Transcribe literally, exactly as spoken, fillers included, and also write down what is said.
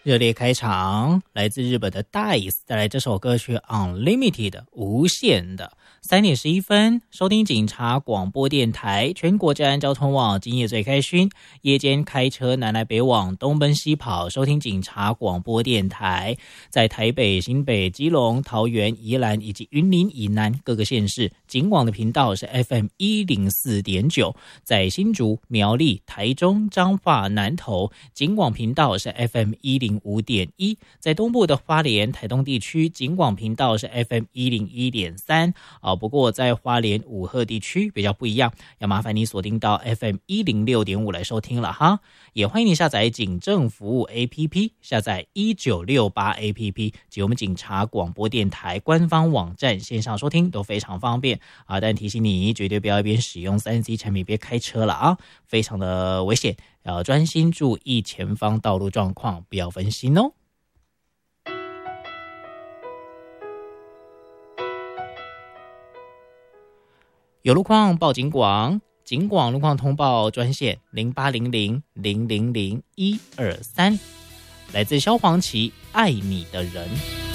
热烈开场，来自日本的 Dice 带来这首歌曲 Unlimited 无限的。三点十一分，收听警察广播电台，全国治安交通网，今夜最开勋。夜间开车南来北往，东奔西跑，收听警察广播电台。在台北、新北、基隆、桃园、宜兰以及云林以南各个县市，警广的频道是 F M 一零四点九。在新竹、苗栗、台中、彰化、南投，警广频道是 F M 一零五点一。在东部的花莲、台东地区，警广频道是 F M 一零一点三。啊，不过在花莲五鹤地区比较不一样，要麻烦你锁定到 F M 一零六点五来收听了哈。也欢迎你下载警政服务 A P P， 下载一九六八 A P P 及我们警察广播电台官方网站线上收听都非常方便啊。但提醒你绝对不要一边使用 三 C 产品别开车了啊，非常的危险，要专心注意前方道路状况，不要分心哦。有路况报警广，警广路况通报专线零八零零零零零一二三，来自萧煌奇，爱你的人。